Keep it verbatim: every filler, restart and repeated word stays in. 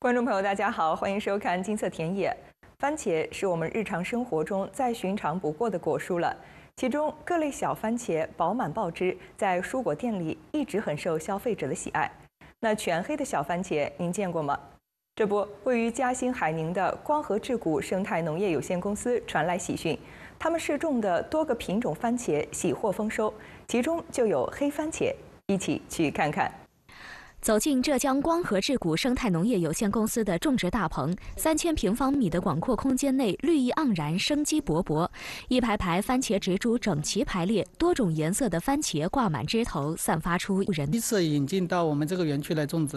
观众朋友，大家好，欢迎收看《金色田野》。番茄是我们日常生活中再寻常不过的果蔬了，其中各类小番茄饱满爆汁，在蔬果店里一直很受消费者的喜爱。那全黑的小番茄，您见过吗？这不，位于嘉兴海宁的光合制谷生态农业有限公司传来喜讯，他们试种的多个品种番茄喜获丰收，其中就有黑番茄，一起去看看。 走进浙江光合制谷生态农业有限公司的种植大棚，三千平方米的广阔空间内绿意盎然，生机勃勃。一排排番茄植株整齐排列，多种颜色的番茄挂满枝头，散发出人。 第一次引进到我们这个园区来种植。